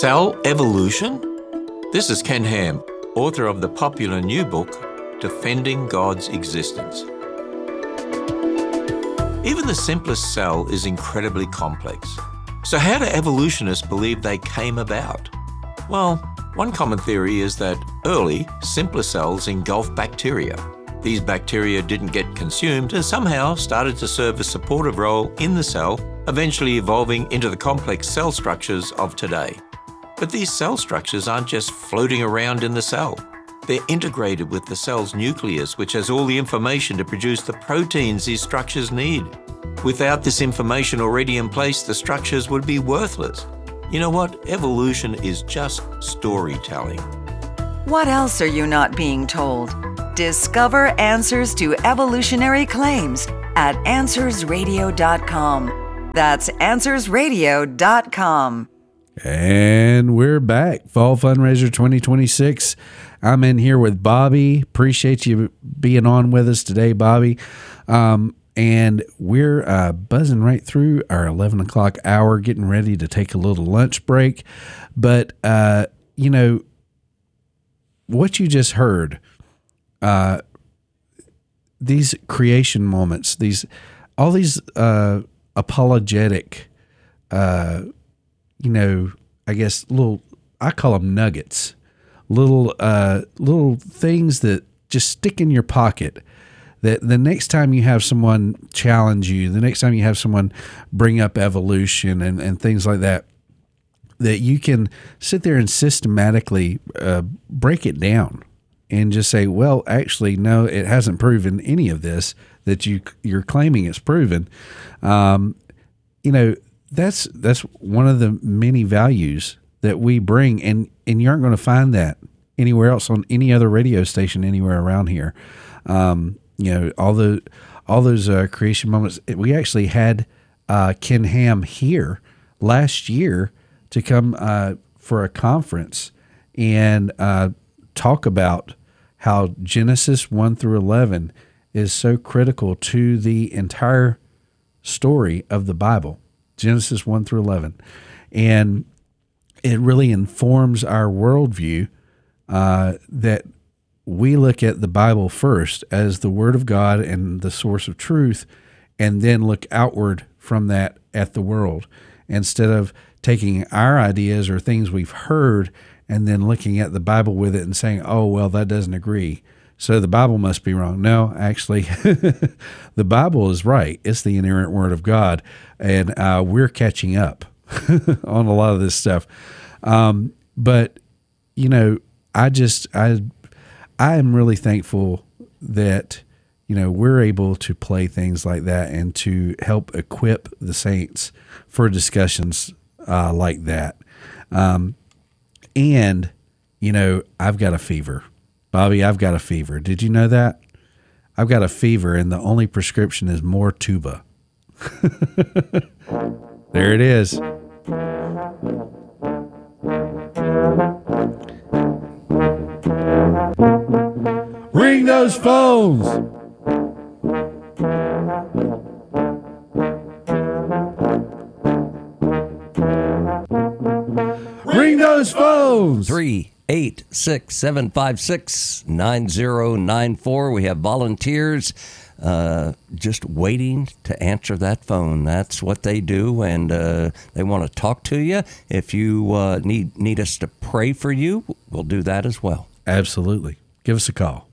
Cell evolution? This is Ken Ham, author of the popular new book, Defending God's Existence. Even the simplest cell is incredibly complex. So how do evolutionists believe they came about? Well, one common theory is that early, simpler cells engulfed bacteria. These bacteria didn't get consumed and somehow started to serve a supportive role in the cell, eventually evolving into the complex cell structures of today. But these cell structures aren't just floating around in the cell. They're integrated with the cell's nucleus, which has all the information to produce the proteins these structures need. Without this information already in place, the structures would be worthless. You know what? Evolution is just storytelling. What else are you not being told? Discover answers to evolutionary claims at AnswersRadio.com. That's AnswersRadio.com. And we're back. Fall Fundraiser 2026. I'm in here with Bobby. Appreciate you being on with us today, Bobby. And we're buzzing right through our 11 o'clock hour, getting ready to take a little lunch break. But, you know, what you just heard, these creation moments, all these apologetic, you know, I guess I call them nuggets, little things that just stick in your pocket. That the next time you have someone challenge you, the next time you have someone bring up evolution and things like that, that you can sit there and systematically break it down and just say, well, actually, no, it hasn't proven any of this that you're claiming it's proven. You know, that's one of the many values that we bring, and you aren't going to find that anywhere else on any other radio station anywhere around here. You know, all those creation moments. We actually had Ken Ham here last year to come for a conference and talk about how Genesis 1 through 11 is so critical to the entire story of the Bible. Genesis 1 through 11. And it really informs our worldview that we look at the Bible first as the Word of God and the source of truth, and then look outward from that at the world, instead of taking our ideas or things we've heard and then looking at the Bible with it and saying, oh, well, that doesn't agree, so the Bible must be wrong. No, actually, the Bible is right. It's the inerrant Word of God, and we're catching up on a lot of this stuff. But, you know, I am really thankful that, you know, we're able to play things like that and to help equip the saints for discussions like that. And, you know, I've got a fever. Bobby, I've got a fever. Did you know that? I've got a fever, and the only prescription is more tuba. There it is. Ring those phones. Ring those phones. 3-8-6-7-5-6-9094. We have volunteers just waiting to answer that phone. That's what they do, and they want to talk to you. If you need us to pray for you, we'll do that as well. Absolutely. Give us a call.